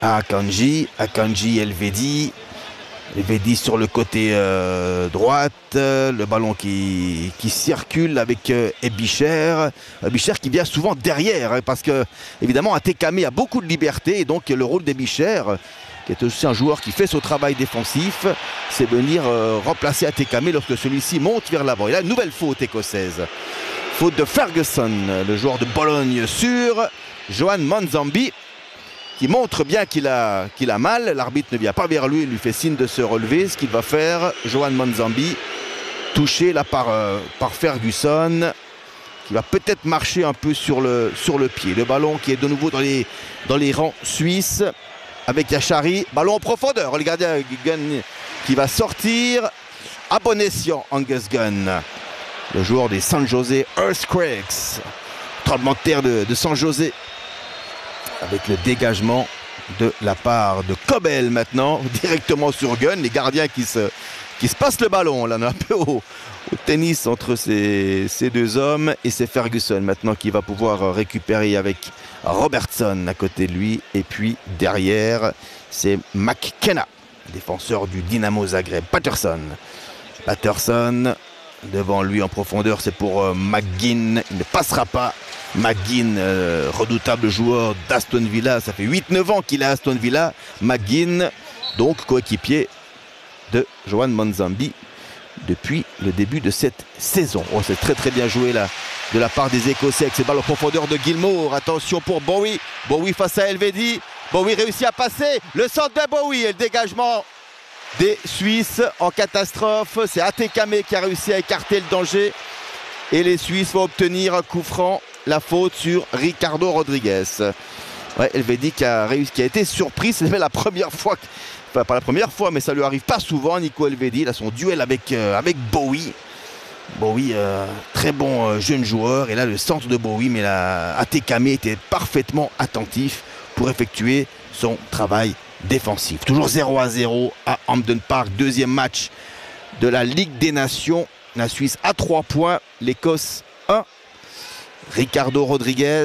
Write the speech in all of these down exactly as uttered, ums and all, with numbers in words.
à Akanji. Akanji, Elvedi. Elvedi sur le côté euh, droite. Euh, le ballon qui, qui circule avec euh, Ebicher. Ebicher qui vient souvent derrière, hein, parce que, évidemment, Atekame a beaucoup de liberté. Et donc, le rôle d'Ebicher, qui est aussi un joueur qui fait son travail défensif, c'est venir euh, remplacer Atekame lorsque celui-ci monte vers l'avant. Et là, une nouvelle faute écossaise. Faute de Ferguson, le joueur de Bologne, sur Johan Manzambi, qui montre bien qu'il a, qu'il a mal. L'arbitre ne vient pas vers lui, il lui fait signe de se relever. Ce qu'il va faire, Johan Manzambi, touché là par, euh, par Ferguson, qui va peut-être marcher un peu sur le, sur le pied. Le ballon qui est de nouveau dans les, dans les rangs suisses, avec Yachari. Ballon en profondeur, le gardien Gunn qui va sortir. À bon escient, Angus Gunn, le joueur des San José Earthquakes. Tremblement de terre de, de San José, avec le dégagement de la part de Kobel maintenant, directement sur Gunn. Les gardiens qui se, qui se passent le ballon. Là, on est un peu au, au tennis entre ces, ces deux hommes. Et c'est Ferguson maintenant qui va pouvoir récupérer avec Robertson à côté de lui. Et puis derrière, c'est McKenna, défenseur du Dynamo Zagreb. Patterson. Patterson, devant lui en profondeur, c'est pour euh, McGinn. Il ne passera pas. McGinn, euh, redoutable joueur d'Aston Villa. Ça fait huit neuf ans qu'il est à Aston Villa. McGinn, donc coéquipier de Johan Manzambi depuis le début de cette saison. Oh, c'est très très bien joué là de la part des Écossais avec ces balles en profondeur de Gilmour. Attention pour Bowie. Bowie face à Elvedi. Bowie réussit à passer. Le centre de Bowie et le dégagement des Suisses en catastrophe. C'est Atekame qui a réussi à écarter le danger. Et les Suisses vont obtenir un coup franc. La faute sur Ricardo Rodriguez. Ouais, Elvedi qui a réussi, qui a été surpris. C'est la première fois, que, enfin pas la première fois, mais ça lui arrive pas souvent. Nico Elvedi, là son duel avec, euh, avec Bowie. Bowie, euh, très bon euh, jeune joueur. Et là le centre de Bowie, mais là Atekame était parfaitement attentif pour effectuer son travail défensif. Toujours zéro à zéro à Hampden Park. Deuxième match de la Ligue des Nations. La Suisse à trois points, l'Écosse un. Ricardo Rodriguez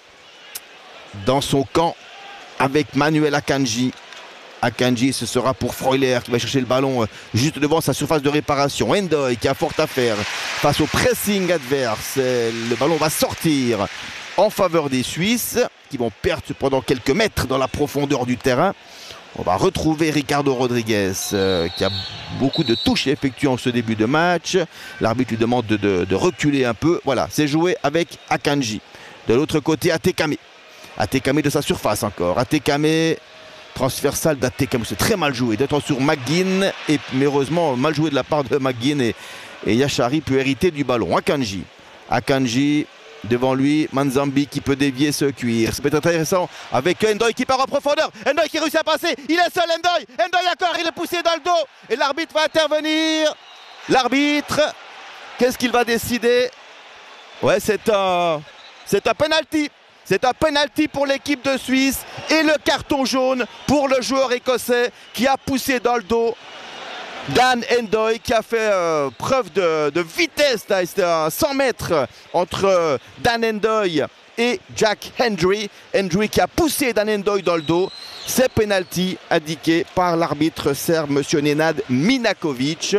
dans son camp avec Manuel Akanji. Akanji, ce sera pour Freuler qui va chercher le ballon juste devant sa surface de réparation. Endoy qui a fort à faire face au pressing adverse. Le ballon va sortir en faveur des Suisses qui vont perdre pendant quelques mètres dans la profondeur du terrain. On va retrouver Ricardo Rodriguez euh, qui a beaucoup de touches effectuées en ce début de match. L'arbitre lui demande de, de, de reculer un peu. Voilà, c'est joué avec Akanji. De l'autre côté, Atekame. Atekame de sa surface encore. Atekame, transversal d'Atekame. C'est très mal joué. D'être sur McGinn. Et heureusement, mal joué de la part de McGinn. Et, et Yachari peut hériter du ballon. Akanji. Akanji. Devant lui, Manzambi qui peut dévier ce cuir. C'est peut-être intéressant avec Endoy qui part en profondeur. Endoy qui réussit à passer. Il est seul, Endoy. Endoy d'accord, il est poussé dans le dos. Et l'arbitre va intervenir. L'arbitre, qu'est-ce qu'il va décider? Ouais, c'est un, c'est un penalty. C'est un penalty pour l'équipe de Suisse. Et le carton jaune pour le joueur écossais qui a poussé dans le dos Dan Endoy, qui a fait euh, preuve de, de vitesse. C'était à cent mètres entre euh, Dan Endoy et Jack Hendry. Hendry qui a poussé Dan Endoy dans le dos. C'est penalty indiqué par l'arbitre serbe, M. Nenad Minakovic.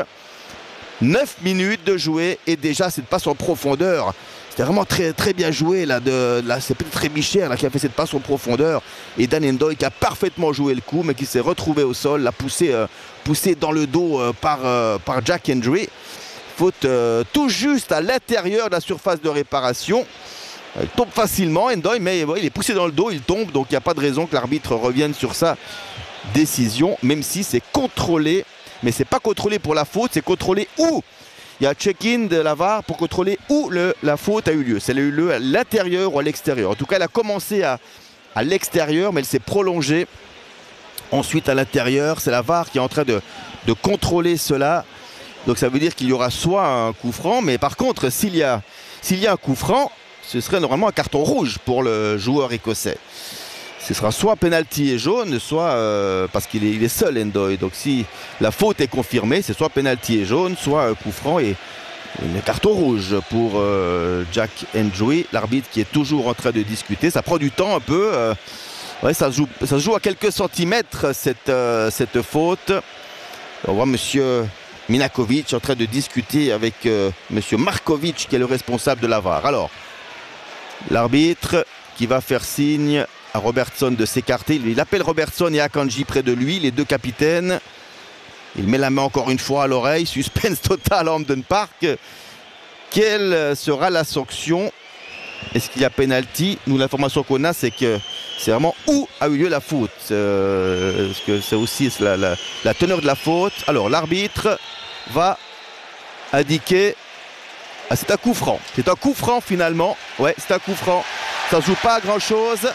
neuf minutes de jouer et déjà cette passe en profondeur. C'était vraiment très, très bien joué là. De, là c'est peut-être Trébichère là, qui a fait cette passe en profondeur. Et Dan Endoy qui a parfaitement joué le coup, mais qui s'est retrouvé au sol, l'a poussé, euh, poussé dans le dos euh, par, euh, par Jack Hendry. Faute euh, tout juste à l'intérieur de la surface de réparation. Il tombe facilement, Endoy, mais ouais, il est poussé dans le dos, il tombe. Donc il n'y a pas de raison que l'arbitre revienne sur sa décision, même si c'est contrôlé. Mais c'est pas contrôlé pour la faute, c'est contrôlé où il y a check-in de la V A R pour contrôler où le, la faute a eu lieu. C'est eu lieu à l'intérieur ou à l'extérieur. En tout cas, elle a commencé à, à l'extérieur, mais elle s'est prolongée ensuite à l'intérieur. C'est la V A R qui est en train de, de contrôler cela. Donc ça veut dire qu'il y aura soit un coup franc, mais par contre, s'il y a, s'il y a un coup franc, ce serait normalement un carton rouge pour le joueur écossais. Ce sera soit penalty et jaune, soit euh, parce qu'il est, il est seul, Endoy. Donc si la faute est confirmée, c'est soit penalty et jaune, soit coup franc et, et carton rouge pour euh, Jack Hendry. L'arbitre qui est toujours en train de discuter. Ça prend du temps un peu. Euh, Ouais, ça se joue, ça se joue à quelques centimètres cette, euh, cette faute. On voit monsieur Minakovic en train de discuter avec euh, monsieur Markovic qui est le responsable de la V A R. Alors, l'arbitre qui va faire signe à Robertson de s'écarter. Il appelle Robertson et Akanji près de lui, les deux capitaines. Il met la main encore une fois à l'oreille. Suspense total à Hampden Park. Quelle sera la sanction? Est-ce qu'il y a pénalty? Nous, l'information qu'on a, c'est que c'est vraiment où a eu lieu la faute. Euh, parce que c'est aussi la, la, la teneur de la faute. Alors, l'arbitre va indiquer... Ah, c'est un coup franc. C'est un coup franc, finalement. Ouais, c'est un coup franc. Ça ne joue pas à grand-chose.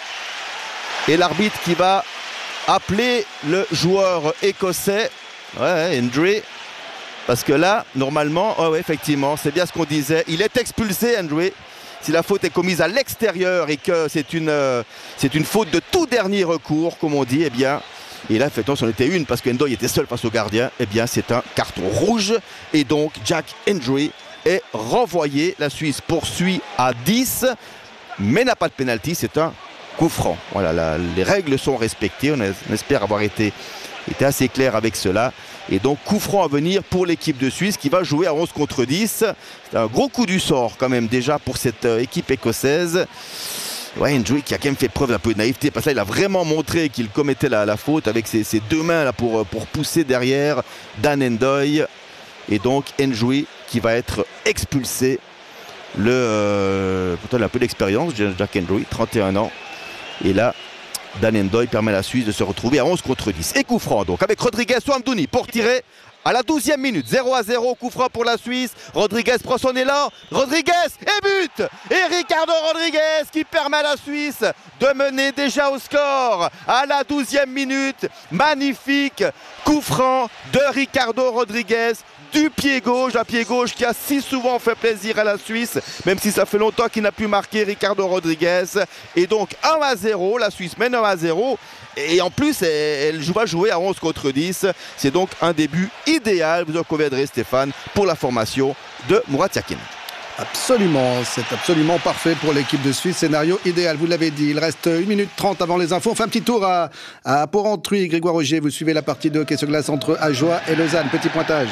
Et l'arbitre qui va appeler le joueur écossais. Ouais, Hendry. Parce que là, normalement, oh ouais, effectivement, c'est bien ce qu'on disait. Il est expulsé, Hendry. Si la faute est commise à l'extérieur et que c'est une, euh, c'est une faute de tout dernier recours, comme on dit, eh bien, et là, effectivement, c'en était une parce que Ndoye était seul face au gardien, eh bien, c'est un carton rouge. Et donc, Jack Hendry est renvoyé. La Suisse poursuit à dix, mais n'a pas de pénalty. C'est un coup franc. Voilà, la, les règles sont respectées. On, a, on espère avoir été, été assez clair avec cela. Et donc, coup franc à venir pour l'équipe de Suisse qui va jouer à onze contre dix. C'est un gros coup du sort quand même déjà pour cette euh, équipe écossaise. Ouais, Hendry qui a quand même fait preuve d'un peu de naïveté parce que là, il a vraiment montré qu'il commettait la, la faute avec ses, ses deux mains là, pour, pour pousser derrière Dan Ndoye. Et donc, Hendry qui va être expulsé. Le, euh, pourtant, il a un peu d'expérience, Jack Hendry, trente et un ans. Et là, Dan Ndoye permet à la Suisse de se retrouver à onze contre dix. Et coup franc donc avec Rodriguez ou Amdouni pour tirer à la douzième minute. zéro à zéro, coup franc pour la Suisse. Rodriguez prend son élan. Rodriguez et but. Et Ricardo Rodriguez qui permet à la Suisse de mener déjà au score à la douzième minute. Magnifique coup franc de Ricardo Rodriguez. Du pied gauche, un pied gauche qui a si souvent fait plaisir à la Suisse, même si ça fait longtemps qu'il n'a pu marquer Ricardo Rodriguez. Et donc un à zéro, la Suisse mène un à zéro. Et en plus, elle, elle va jouer à onze contre dix. C'est donc un début idéal, vous en conviendrez Stéphane, pour la formation de Murat Yakin. Absolument, c'est absolument parfait pour l'équipe de Suisse. Scénario idéal, vous l'avez dit. Il reste une minute trente avant les infos. On fait un petit tour à, à Porrentruy. Grégoire Roger, vous suivez la partie de hockey sur glace entre Ajoie et Lausanne. Petit pointage.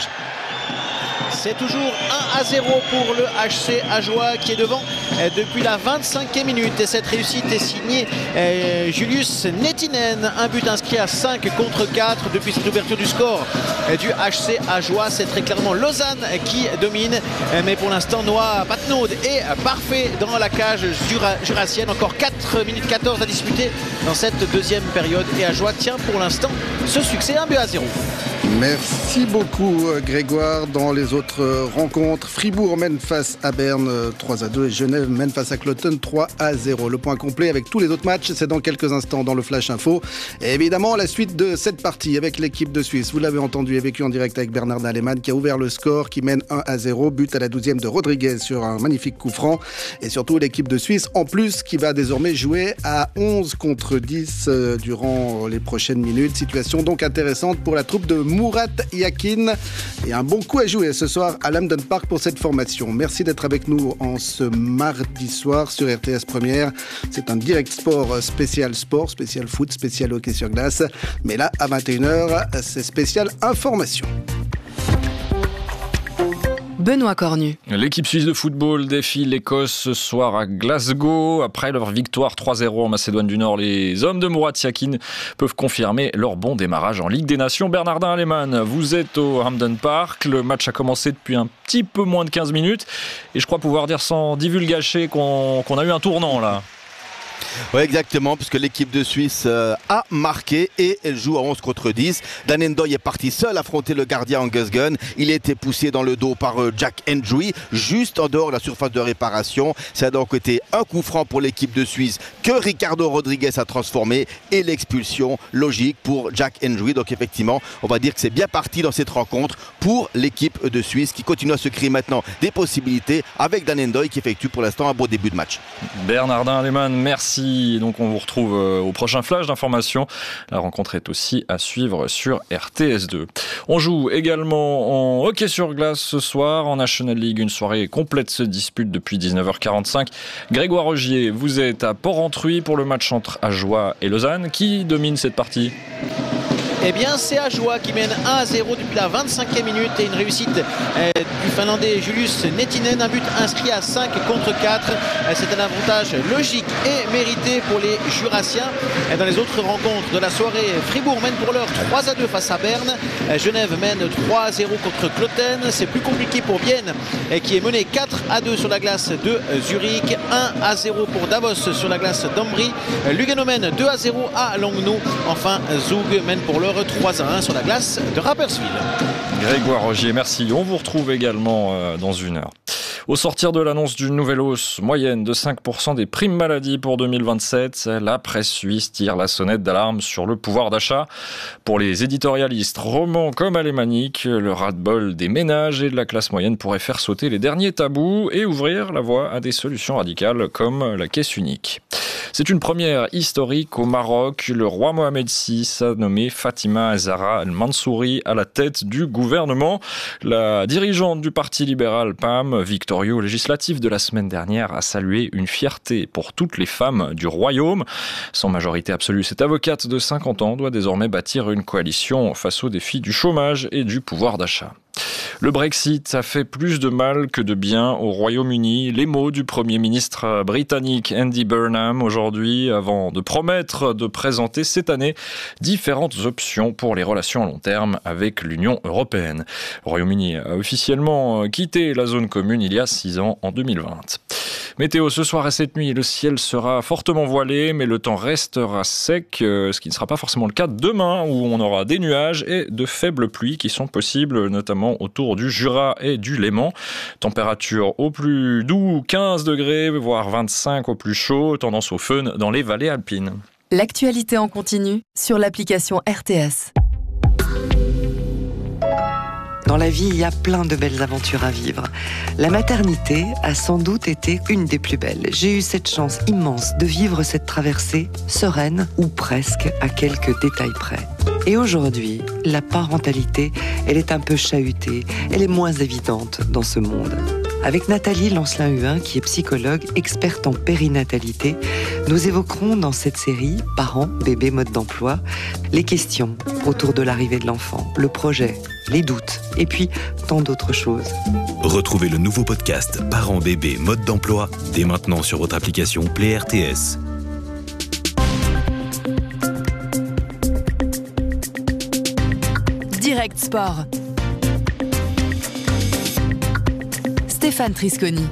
C'est toujours un à zéro pour le H C Ajoie qui est devant depuis la vingt-cinquième minute. Et cette réussite est signée euh, Julius Nettinen. Un but inscrit à cinq contre quatre depuis cette ouverture du score du H C Ajoie. C'est très clairement Lausanne qui domine. Mais pour l'instant, Noah Patnaud est parfait dans la cage jura jurassienne. Encore quatre minutes quatorze à disputer dans cette deuxième période. Et Ajoie tient pour l'instant ce succès, un but à zéro. Merci beaucoup Grégoire. Dans les autres rencontres, Fribourg mène face à Berne trois à deux et Genève mène face à Cloton trois à zéro. Le point complet avec tous les autres matchs, c'est dans quelques instants dans le Flash Info. Et évidemment, la suite de cette partie avec l'équipe de Suisse. Vous l'avez entendu et vécu en direct avec Bernardin Lehmann qui a ouvert le score, qui mène un à zéro. But à la douzième de Rodriguez sur un magnifique coup franc. Et surtout l'équipe de Suisse en plus qui va désormais jouer à onze contre dix durant les prochaines minutes. Situation donc intéressante pour la troupe de Murat Yakin. Et un bon coup à jouer ce soir à l'Hampden Park pour cette formation. Merci d'être avec nous en ce mardi soir sur R T S Première. C'est un direct sport spécial sport, spécial foot, spécial hockey sur glace. Mais là, à vingt et une heures, c'est spécial information. Benoît Cornu. L'équipe suisse de football défie l'Écosse ce soir à Glasgow. Après leur victoire trois zéro en Macédoine du Nord, les hommes de Murat Yakin peuvent confirmer leur bon démarrage en Ligue des Nations. Bernardin Lehmann, vous êtes au Hampden Park. Le match a commencé depuis un petit peu moins de quinze minutes. Et je crois pouvoir dire sans divulgacher qu'on, qu'on a eu un tournant là. Oui, exactement, puisque l'équipe de Suisse euh, a marqué et elle joue à onze contre dix. Dan Ndoye est parti seul affronter le gardien Angus Gunn. Il a été poussé dans le dos par euh, Jack Hendry, juste en dehors de la surface de réparation. Ça a donc été un coup franc pour l'équipe de Suisse que Ricardo Rodriguez a transformé et l'expulsion logique pour Jack Hendry. Donc effectivement, on va dire que c'est bien parti dans cette rencontre pour l'équipe de Suisse qui continue à se créer maintenant des possibilités avec Dan Ndoye qui effectue pour l'instant un beau début de match. Bernardin Lehmann, merci. merci. Donc on vous retrouve au prochain flash d'information. La rencontre est aussi à suivre sur R T S deux. On joue également en hockey sur glace ce soir en National League. Une soirée complète se dispute depuis dix-neuf heures quarante-cinq. Grégoire Rogier, vous êtes à Port-Rentruy pour le match entre Ajoie et Lausanne. Qui domine cette partie ? Eh bien, c'est Ajoie qui mène un à zéro depuis la vingt-cinquième minute et une réussite euh, du Finlandais Julius Nettinen. Un but inscrit à cinq contre quatre. Euh, c'est un avantage logique et mérité pour les Jurassiens. Et dans les autres rencontres de la soirée, Fribourg mène pour l'heure trois à deux face à Berne. Euh, Genève mène trois à zéro contre Cloten. C'est plus compliqué pour Vienne euh, qui est mené quatre à deux sur la glace de euh, Zurich. un à zéro pour Davos sur la glace d'Ambry. Euh, Lugano mène deux à zéro à Langnau. Enfin, Zug mène pour l'heure trois à un sur la glace de Rapperswil. Grégoire Rogier, merci. On vous retrouve également euh, dans une heure. Au sortir de l'annonce d'une nouvelle hausse moyenne de cinq pour cent des primes maladie pour deux mille vingt-sept, la presse suisse tire la sonnette d'alarme sur le pouvoir d'achat. Pour les éditorialistes romans comme alémaniques, le ras-de-bol des ménages et de la classe moyenne pourrait faire sauter les derniers tabous et ouvrir la voie à des solutions radicales comme la caisse unique. C'est une première historique au Maroc. Le roi Mohamed six a nommé Fatima Zahra al-Mansouri à la tête du gouvernement. La dirigeante du parti libéral P A M, victorieuse aux législatives de la semaine dernière, a salué une fierté pour toutes les femmes du royaume. Sans majorité absolue, cette avocate de cinquante ans doit désormais bâtir une coalition face aux défis du chômage et du pouvoir d'achat. Le Brexit a fait plus de mal que de bien au Royaume-Uni. Les mots du Premier ministre britannique Andy Burnham aujourd'hui, avant de promettre de présenter cette année différentes options pour les relations à long terme avec l'Union européenne. Le Royaume-Uni a officiellement quitté la zone commune il y a six ans, en deux mille vingt. Météo ce soir et cette nuit, le ciel sera fortement voilé, mais le temps restera sec, ce qui ne sera pas forcément le cas demain, où on aura des nuages et de faibles pluies qui sont possibles, notamment autour du Jura et du Léman. Température au plus doux, quinze degrés, voire vingt-cinq au plus chaud, tendance au fun dans les vallées alpines. L'actualité en continu sur l'application R T S. Dans la vie, il y a plein de belles aventures à vivre. La maternité a sans doute été une des plus belles. J'ai eu cette chance immense de vivre cette traversée sereine, ou presque, à quelques détails près. Et aujourd'hui, la parentalité, elle est un peu chahutée, elle est moins évidente dans ce monde. Avec Nathalie Lancelin-Huin, qui est psychologue, experte en périnatalité, nous évoquerons dans cette série « Parents, bébés, mode d'emploi » les questions autour de l'arrivée de l'enfant, le projet, les doutes, et puis tant d'autres choses. Retrouvez le nouveau podcast « Parents, bébés, mode d'emploi » dès maintenant sur votre application Play R T S. Direct Sport. Stéphane Trisconi.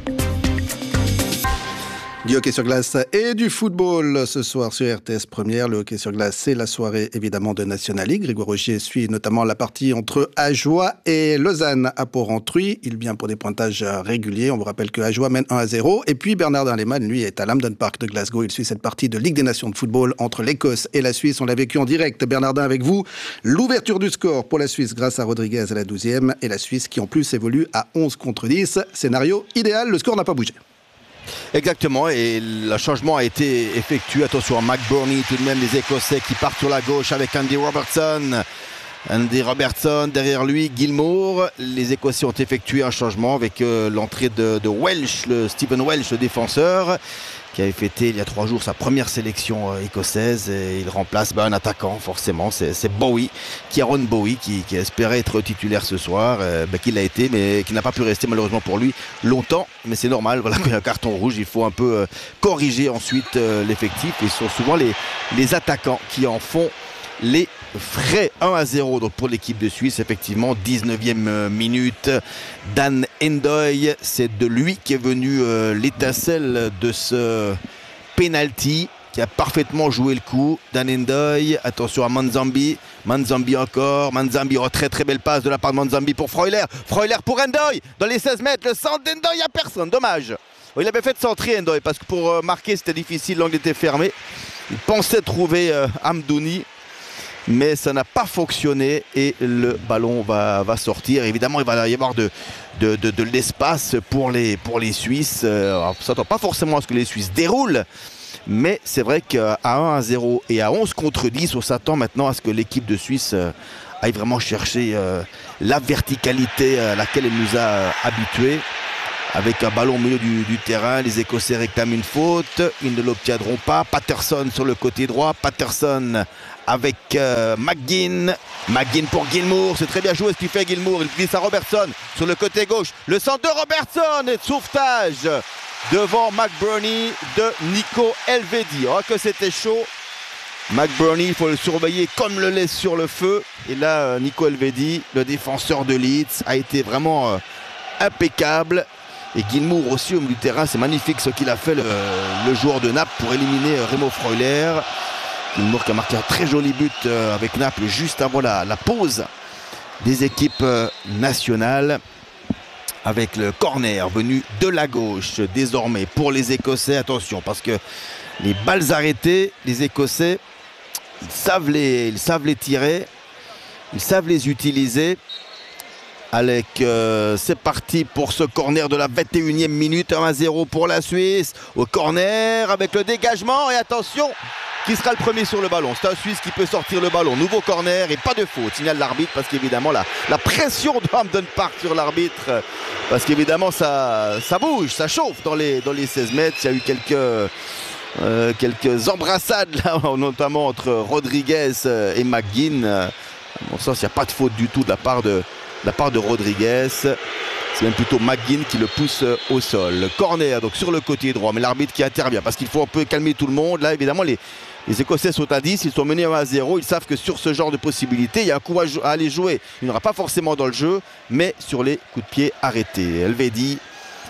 Du hockey sur glace et du football ce soir sur R T S Première. Le hockey sur glace, c'est la soirée évidemment de National League. Grégoire Rogier suit notamment la partie entre Ajoie et Lausanne à Port-Rentruy. Il vient pour des pointages réguliers. On vous rappelle que Ajoie mène un à zéro. Et puis Bernardin Lehmann, lui, est à l'Hampden Park de Glasgow. Il suit cette partie de Ligue des Nations de football entre l'Écosse et la Suisse. On l'a vécu en direct. Bernardin, avec vous. L'ouverture du score pour la Suisse grâce à Rodriguez à la douzième. Et la Suisse qui en plus évolue à onze contre dix. Scénario idéal, le score n'a pas bougé. Exactement, et le changement a été effectué. Attention à McBurney, tout de même les Écossais qui partent sur la gauche avec Andy Robertson. Andy Robertson, derrière lui, Gilmour. Les Écossais ont effectué un changement avec euh, l'entrée de, de Welsh, le Stephen Welsh, le défenseur, qui avait fêté il y a trois jours sa première sélection euh, écossaise, et il remplace bah, un attaquant forcément, c'est, c'est Bowie, Kieron Bowie, qui, qui espérait être titulaire ce soir, euh, bah, qui l'a été mais qui n'a pas pu rester malheureusement pour lui longtemps, mais c'est normal, voilà, quand il y a un carton rouge il faut un peu euh, corriger ensuite euh, l'effectif, et ce sont souvent les, les attaquants qui en font les frais. Un à zéro donc pour l'équipe de Suisse, effectivement, dix-neuvième minute. Dan Endoy, c'est de lui qui est venu euh, l'étincelle de ce penalty, qui a parfaitement joué le coup. Dan Endoy, attention à Manzambi, Manzambi encore, Manzambi, oh, très très belle passe de la part de Manzambi pour Freuler, Freuler pour Endoy, dans les seize mètres, le centre d'Endoy, il n'y a personne, dommage. Oh, il avait fait centrer Endoy, parce que pour euh, marquer c'était difficile, l'angle était fermé. Il pensait trouver euh, Amdouni, mais ça n'a pas fonctionné et le ballon va, va sortir. Évidemment, il va y avoir de, de, de, de l'espace pour les, pour les Suisses. Euh, on ne s'attend pas forcément à ce que les Suisses déroulent Mais c'est vrai qu'à un à zéro et à onze contre dix, on s'attend maintenant à ce que l'équipe de Suisse euh, aille vraiment chercher euh, la verticalité à laquelle elle nous a euh, habitués. Avec un ballon au milieu du, du terrain, les Écossais réclament une faute, ils ne l'obtiendront pas. Patterson sur le côté droit, Patterson avec euh, McGinn, McGinn pour Gilmour, c'est très bien joué ce qu'il fait Gilmour, il glisse à Robertson sur le côté gauche, le centre de Robertson et sauvetage devant McBurney de Nico Elvedi. Oh que c'était chaud, McBurney il faut le surveiller comme le lait sur le feu, et là Nico Elvedi, le défenseur de Leeds, a été vraiment euh, impeccable. Et Gilmour aussi au milieu du terrain, c'est magnifique ce qu'il a fait le, le joueur de Naples pour éliminer Remo Freuler. Gilmour qui a marqué un très joli but avec Naples juste avant la, la pause des équipes nationales. Avec le corner venu de la gauche désormais pour les Écossais. Attention parce que les balles arrêtées, les Écossais, ils savent les, ils savent les tirer, ils savent les utiliser. Alec, euh, c'est parti pour ce corner de la vingt et unième minute, un à zéro pour la Suisse. Au corner avec le dégagement et attention, qui sera le premier sur le ballon? C'est un Suisse qui peut sortir le ballon. Nouveau corner et pas de faute, signale l'arbitre parce qu'évidemment la, la pression de Hampden Park sur l'arbitre, parce qu'évidemment ça, ça bouge, ça chauffe dans les, dans les seize mètres. Il y a eu quelques... Euh, quelques embrassades là, notamment entre Rodriguez et McGinn. À mon sens, il n'y a pas de faute du tout de la part de, de, la part de Rodriguez. C'est même plutôt McGinn qui le pousse au sol. Le corner donc sur le côté droit, mais l'arbitre qui intervient parce qu'il faut un peu calmer tout le monde. Là, évidemment, les, les Écossais sont à dix, ils sont menés un à zéro. Ils savent que sur ce genre de possibilités, il y a un coup à, à aller jouer. Il n'y aura pas forcément dans le jeu, mais sur les coups de pied arrêtés. Elvedi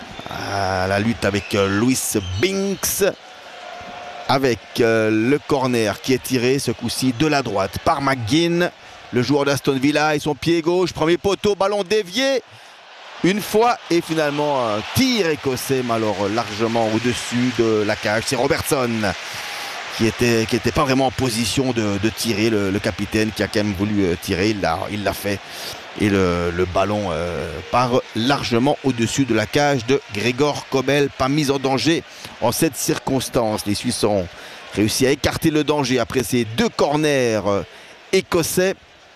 à la lutte avec Louis Binks. Avec euh, le corner qui est tiré ce coup-ci de la droite par McGinn, le joueur d'Aston Villa et son pied gauche, premier poteau, ballon dévié une fois et finalement un tir écossais, mais alors largement au-dessus de la cage. C'est Robertson qui était qui était pas vraiment en position de, de tirer, le, le capitaine qui a quand même voulu tirer, il l'a il l'a fait. Et le, le ballon euh, part largement au-dessus de la cage de Gregor Kobel, pas mis en danger en cette circonstance. Les Suisses ont réussi à écarter le danger après ces deux corners euh, écossais.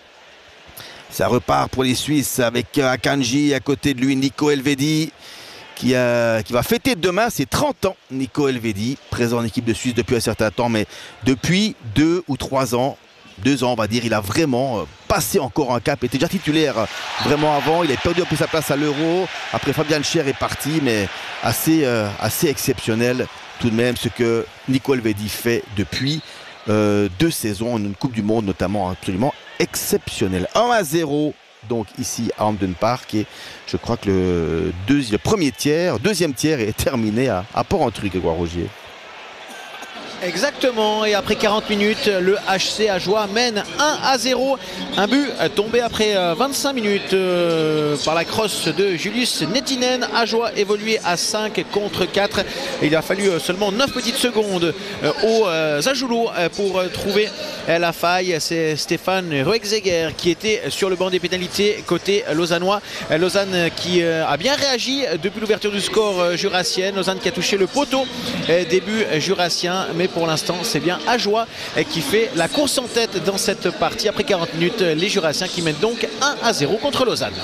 Ça repart pour les Suisses avec Akanji à côté de lui, Nico Elvedi qui, a, qui va fêter demain ses trente ans. Nico Elvedi, présent en équipe de Suisse depuis un certain temps, mais depuis deux ou trois ans, deux ans on va dire, il a vraiment passé encore un cap, il était déjà titulaire vraiment avant, il a perdu un peu sa place à l'Euro, après Fabian Schär est parti, mais assez, euh, assez exceptionnel tout de même ce que Nico Elvedi fait depuis euh, deux saisons, une Coupe du Monde notamment, absolument exceptionnel. un à zéro donc ici à Hampden Park, et je crois que le, deuxième, le premier tiers, deuxième tiers est terminé à, à Porrentruy, Grégoire Rogier. Exactement, et après quarante minutes, le H C Ajoie mène un à zéro. Un but tombé après vingt-cinq minutes euh, par la crosse de Julius Nettinen. Ajoie évolué à cinq contre quatre. Il a fallu seulement neuf petites secondes euh, aux euh, Ajoulot euh, pour euh, trouver euh, la faille. C'est Stéphane Ruegzeger qui était sur le banc des pénalités côté lausannois. Euh, Lausanne qui euh, a bien réagi depuis l'ouverture du score euh, jurassienne. Lausanne qui a touché le poteau euh, début euh, jurassien, mais pour l'instant c'est bien Ajoie qui fait la course en tête dans cette partie. Après quarante minutes, les Jurassiens qui mènent donc un à zéro contre Lausanne.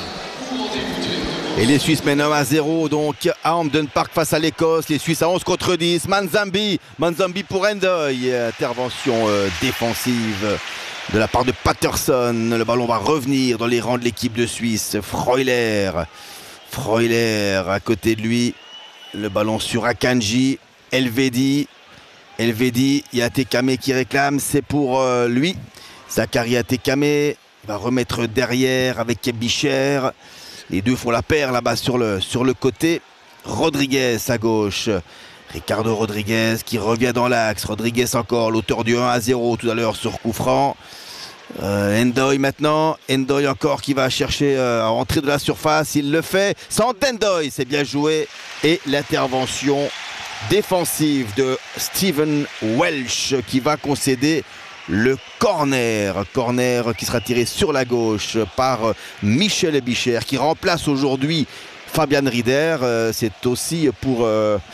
Et les Suisses mènent un à zéro donc à Hampden Park face à l'Écosse. Les Suisses à onze contre dix. Manzambi, Manzambi pour Endoy. Intervention euh, défensive de la part de Patterson. Le ballon va revenir dans les rangs de l'équipe de Suisse. Freuler, Freuler à côté de lui. Le ballon sur Akanji. Elvedi. Elvedi, il y a Tekame qui réclame, c'est pour euh, lui. Zakaria Tekame va remettre derrière avec Bicher. Les deux font la paire là-bas sur le, sur le côté. Rodriguez à gauche. Ricardo Rodriguez qui revient dans l'axe. Rodriguez encore, l'auteur du un à zéro tout à l'heure sur coup franc. Euh, Endoy maintenant. Endoy encore qui va chercher euh, à entrer de la surface. Il le fait. Sans Endoy, c'est bien joué. Et l'intervention défensive de Steven Welsh qui va concéder le corner. Corner qui sera tiré sur la gauche par Michel Ebicher qui remplace aujourd'hui Fabian Rieder. C'est aussi pour, euh,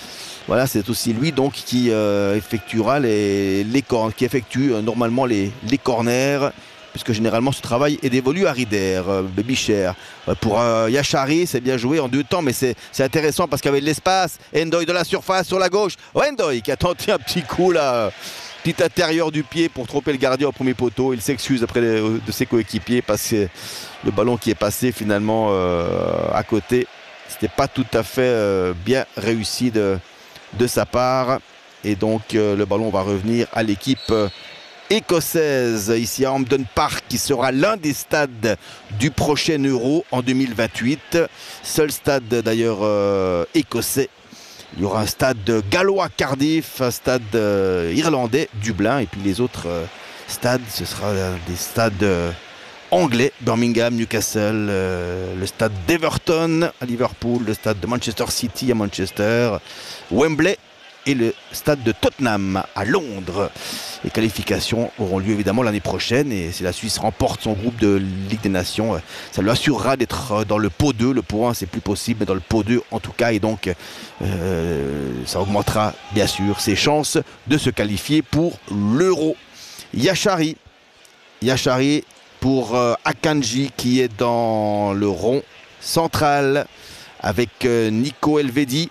Voilà, c'est aussi lui donc qui euh, effectuera les, les cornes, qui effectue euh, normalement les, les corners, puisque généralement ce travail est dévolu à Rider, euh, Bicher. Euh, pour euh, Yachari, c'est bien joué en deux temps, mais c'est intéressant parce qu'avec l'espace, Ndoye de la surface sur la gauche. Oh, Ndoye qui a tenté un petit coup là, petit intérieur du pied pour tromper le gardien au premier poteau. Il s'excuse après les, de ses coéquipiers parce que le ballon qui est passé finalement euh, à côté, c'était pas tout à fait euh, bien réussi de, de sa part. Et donc euh, le ballon va revenir à l'équipe euh, écossaise ici à Hampden Park, qui sera l'un des stades du prochain Euro en deux mille vingt-huit. Seul stade d'ailleurs euh, écossais. Il y aura un stade gallois Cardiff, un stade euh, irlandais Dublin, et puis les autres euh, stades, ce sera euh, des stades euh, anglais, Birmingham, Newcastle, euh, le stade d'Everton à Liverpool, le stade de Manchester City à Manchester, Wembley et le stade de Tottenham à Londres. Les qualifications auront lieu évidemment l'année prochaine, et si la Suisse remporte son groupe de Ligue des Nations, ça lui assurera d'être dans le pot deux. Le pot un c'est plus possible, mais dans le pot deux en tout cas, et donc euh, ça augmentera bien sûr ses chances de se qualifier pour l'Euro. Yachari, Yachari pour euh, Akanji qui est dans le rond central avec euh, Nico Elvedi.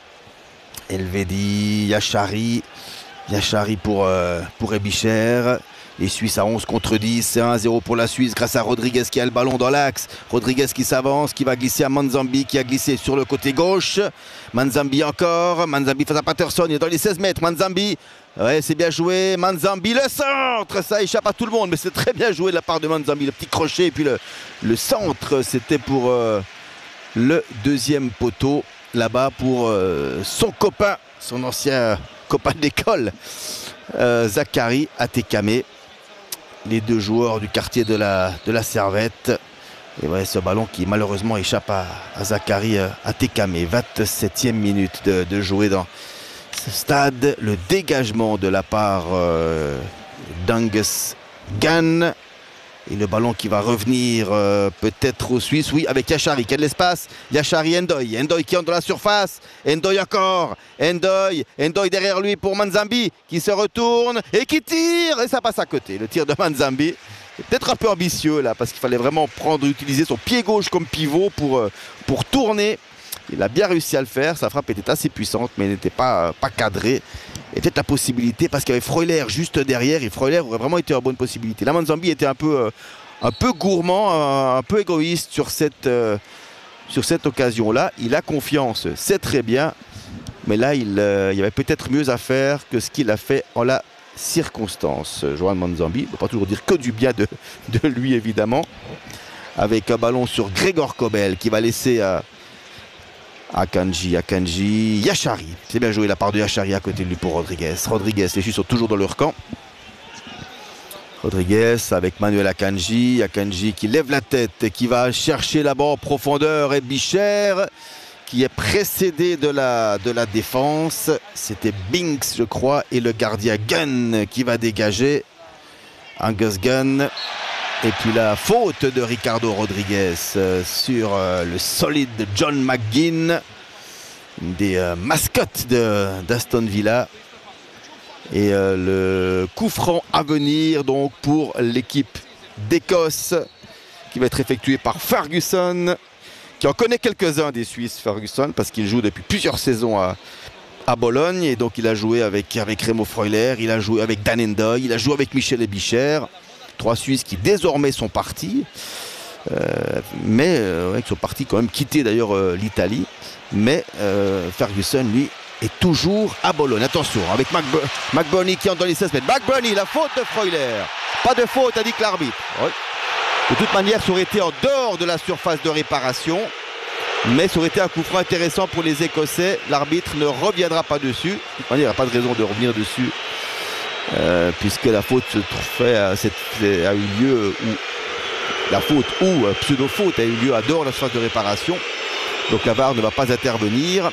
Elvedi, Yachari, Yachari pour, euh, pour Ebicher. Les Suisses à onze contre dix, c'est un à zéro pour la Suisse grâce à Rodriguez qui a le ballon dans l'axe. Rodriguez qui s'avance, qui va glisser à Manzambi, qui a glissé sur le côté gauche. Manzambi encore, Manzambi face à Patterson, il est dans les seize mètres. Manzambi, ouais, c'est bien joué. Manzambi, le centre, ça échappe à tout le monde, mais c'est très bien joué de la part de Manzambi. Le petit crochet et puis le, le centre, c'était pour euh, le deuxième poteau. Là-bas pour euh, son copain, son ancien copain d'école, euh, Zachary Atekame. Les deux joueurs du quartier de la, de la Servette. Et ouais, ce ballon qui malheureusement échappe à, à Zachary Atekame. vingt-septième minute de, de jouer dans ce stade. Le dégagement de la part euh, d'Angus Gunn. Et le ballon qui va revenir euh, peut-être aux Suisses. Oui, avec Yachari qui a de l'espace. Yachari, Ndoye. Ndoye qui entre dans la surface. Ndoye encore. Ndoye. Ndoye derrière lui pour Manzambi qui se retourne et qui tire. Et ça passe à côté. Le tir de Manzambi est peut-être un peu ambitieux là, parce qu'il fallait vraiment prendre, utiliser son pied gauche comme pivot pour, euh, pour tourner. Il a bien réussi à le faire. Sa frappe était assez puissante, mais n'était pas, euh, pas cadrée. Et peut-être la possibilité, parce qu'il y avait Freuler juste derrière, et Freuler aurait vraiment été une bonne possibilité. Là, Manzambi était un peu, euh, un peu gourmand, un, un peu égoïste sur cette, euh, sur cette occasion-là. Il a confiance, c'est très bien, mais là, il, euh, il y avait peut-être mieux à faire que ce qu'il a fait en la circonstance. Johan Manzambi, on ne peut pas toujours dire que du bien de, de lui, évidemment, avec un ballon sur Grégor Kobel qui va laisser... Euh, Akanji, Akanji, Yachari. C'est bien joué la part de Yachari à côté de lui pour Rodriguez. Rodriguez, les Suisses sont toujours dans leur camp. Rodriguez avec Manuel Akanji. Akanji qui lève la tête et qui va chercher là-bas en profondeur. Et Bicher qui est précédé de la, de la défense. C'était Binks, je crois, et le gardien Gunn qui va dégager. Angus Gunn. Et puis la faute de Ricardo Rodriguez euh, sur euh, le solide John McGinn, une des euh, mascottes d'Aston Villa. Et euh, le coup franc à venir donc pour l'équipe d'Écosse, qui va être effectué par Ferguson, qui en connaît quelques-uns des Suisses, Ferguson, parce qu'il joue depuis plusieurs saisons à, à Bologne. Et donc il a joué avec, avec Remo Freuler, il a joué avec Dan Ndoye, il a joué avec Michel Ebicher. Trois Suisses qui désormais sont partis, euh, mais euh, ouais, qui sont partis quand même quitter d'ailleurs euh, l'Italie. Mais euh, Ferguson, lui, est toujours à Bologne. Attention, avec McBurney qui entre dans les seize mètres. McBurney, la faute de Freuler. Pas de faute, a dit que l'arbitre. Ouais. De toute manière, ça aurait été en dehors de la surface de réparation, mais ça aurait été un coup franc intéressant pour les Écossais. L'arbitre ne reviendra pas dessus. De toute manière, il n'y a pas de raison de revenir dessus. Euh, puisque la faute se fait à cette, a eu lieu où la faute ou euh, pseudo-faute a eu lieu à dehors de la surface de réparation. Donc la V A R ne va pas intervenir.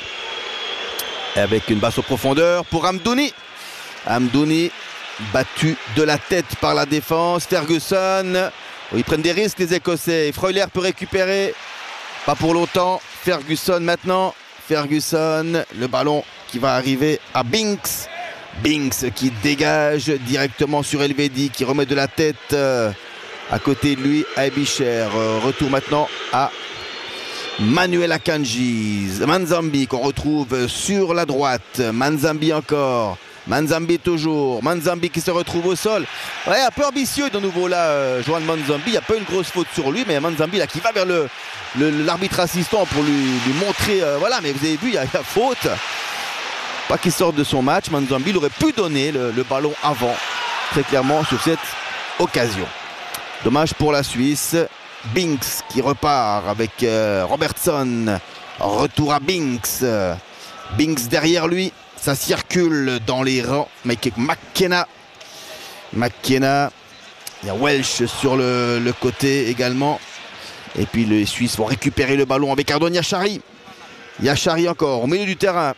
Avec une basse aux profondeurs pour Amdouni. Amdouni battu de la tête par la défense. Ferguson. Ils prennent des risques les Écossais. Freuler peut récupérer. Pas pour longtemps. Ferguson maintenant. Ferguson. Le ballon qui va arriver à Binks. Binks qui dégage directement sur Elvedi, qui remet de la tête euh, à côté de lui à Ebicher. Euh, retour maintenant à Manuel Akanji. Manzambi qu'on retrouve sur la droite. Manzambi encore. Manzambi toujours. Manzambi qui se retrouve au sol. Ouais, un peu ambitieux de nouveau là, euh, Joan Manzambi. Il n'y a pas une grosse faute sur lui, mais Manzambi là qui va vers le, le, l'arbitre assistant pour lui, lui montrer. Euh, voilà, mais vous avez vu, il y a la faute. Pas qu'il sorte de son match. Manzambi il aurait pu donner le, le ballon avant, très clairement, sur cette occasion. Dommage pour la Suisse. Binks qui repart avec euh, Robertson. Retour à Binks. Binks derrière lui. Ça circule dans les rangs. Mais McKenna. McKenna. Il y a Welsh sur le, le côté également. Et puis les Suisses vont récupérer le ballon avec Ardon Yachari. Yachari encore au milieu du terrain.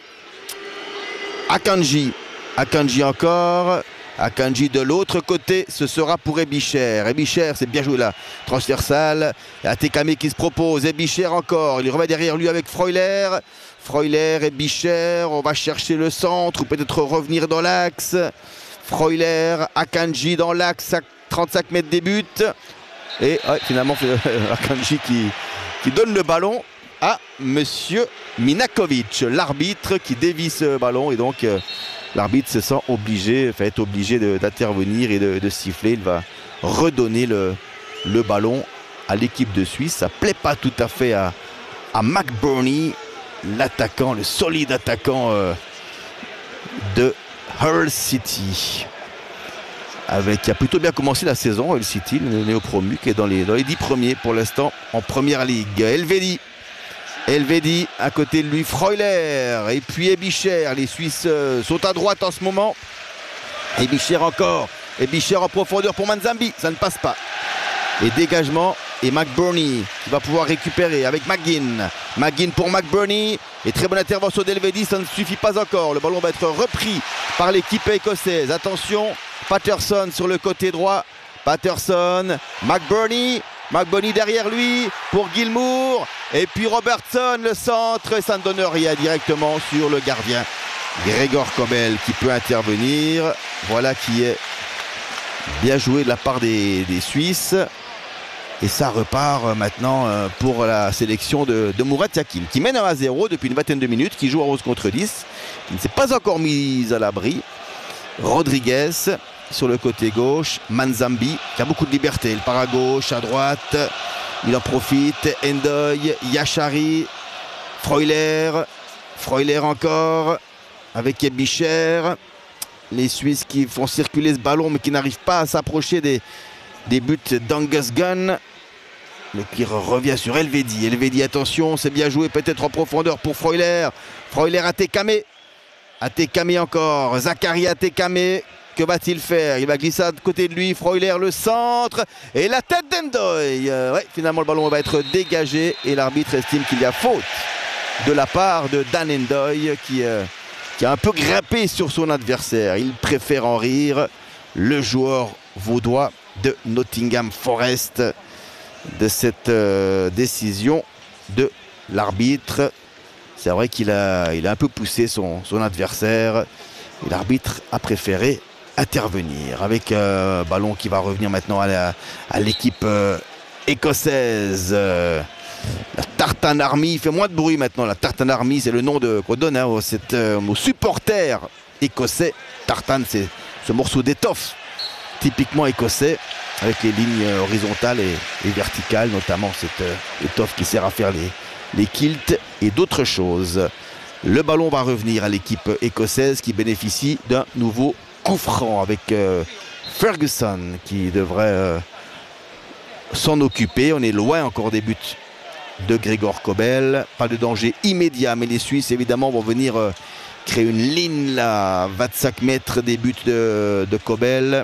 Akanji. Akanji encore. Akanji de l'autre côté, ce sera pour Ebicher. Ebicher, c'est bien joué là. Transversal. Atekame qui se propose. Ebicher encore. Il remet derrière lui avec Freuler. Freuler, Ebicher. On va chercher le centre ou peut-être revenir dans l'axe. Freuler, Akanji dans l'axe à trente-cinq mètres des buts. Et ouais, finalement, Akanji qui, qui donne le ballon à Monsieur Minakovic, l'arbitre qui dévie ce ballon. Et donc, euh, l'arbitre se sent obligé, va être obligé de, d'intervenir et de, de siffler. Il va redonner le, le ballon à l'équipe de Suisse. Ça ne plaît pas tout à fait à, à McBurney, l'attaquant, le solide attaquant euh, de Hull City. Avec, qui a plutôt bien commencé la saison, Hull City, le néo-promu, qui est dans les, dans les dix premiers pour l'instant en première ligue. Elvedi. Elvedi, à côté de lui, Freuler, et puis Ebicher. Les Suisses euh, sont à droite en ce moment. Ebicher encore. Ebicher en profondeur pour Manzambi. Ça ne passe pas. Et dégagement. Et McBurney qui va pouvoir récupérer avec McGinn. McGinn pour McBurney. Et très bonne intervention d'Elvedi. Ça ne suffit pas encore. Le ballon va être repris par l'équipe écossaise. Attention. Patterson sur le côté droit. Patterson. McBurney. McBurney derrière lui pour Gilmour. Et puis Robertson, le centre. Ça ne donne rien directement sur le gardien. Gregor Kobel qui peut intervenir. Voilà qui est bien joué de la part des, des Suisses. Et ça repart maintenant pour la sélection de, de Murat Yakin, qui mène un à zéro depuis une vingtaine de minutes, qui joue à onze contre dix, qui ne s'est pas encore mis à l'abri. Rodriguez sur le côté gauche, Manzambi qui a beaucoup de liberté, il part à gauche, à droite, il en profite, Endoy, Yachari, Freuler, Freuler encore, avec Ebicher, les Suisses qui font circuler ce ballon mais qui n'arrivent pas à s'approcher des, des buts d'Angus Gunn. Le qui revient sur Elvedi, Elvedi attention, c'est bien joué peut-être en profondeur pour Freuler, Freuler à Tekame, à Tekame encore, Zachary à Tekame. Que va-t-il faire? Il va glisser à côté de lui, Freuler le centre et la tête d'Endoy. Euh, ouais, finalement le ballon va être dégagé et l'arbitre estime qu'il y a faute de la part de Dan Endoy qui, euh, qui a un peu grimpé sur son adversaire. Il préfère en rire, le joueur vaudois de Nottingham Forest, de cette euh, décision de l'arbitre. C'est vrai qu'il a, il a un peu poussé son, son adversaire et l'arbitre a préféré intervenir avec un euh, ballon qui va revenir maintenant à, la, à l'équipe euh, écossaise. Euh, la Tartan Army fait moins de bruit maintenant. La Tartan Army, c'est le nom de, qu'on donne hein, aux, cette, euh, aux supporters écossais. Tartan, c'est ce morceau d'étoffe typiquement écossais avec les lignes horizontales et, et verticales, notamment cette euh, étoffe qui sert à faire les, les kilts et d'autres choses. Le ballon va revenir à l'équipe écossaise qui bénéficie d'un nouveau coup franc avec euh, Ferguson qui devrait euh, s'en occuper. On est loin encore des buts de Gregor Kobel. Pas de danger immédiat, mais les Suisses évidemment vont venir euh, créer une ligne là, vingt-cinq mètres des buts de, de Kobel.